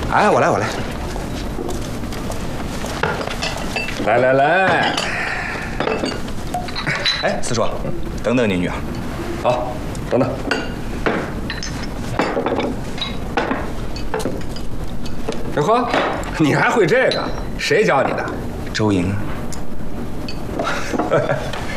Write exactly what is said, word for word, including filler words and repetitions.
哎，我来，我来。 来来来， 哎，四叔，等等你女儿。 好，等等。哟呵，你还会这个？谁教你的？ 周莹。